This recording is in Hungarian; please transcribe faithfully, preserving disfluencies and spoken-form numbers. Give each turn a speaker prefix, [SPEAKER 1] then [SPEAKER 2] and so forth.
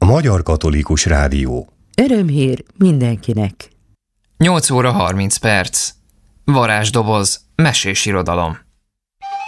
[SPEAKER 1] Magyar Katolikus Rádió.
[SPEAKER 2] Örömhír mindenkinek.
[SPEAKER 3] nyolc óra harminc perc. Varázsdoboz, mesés irodalom.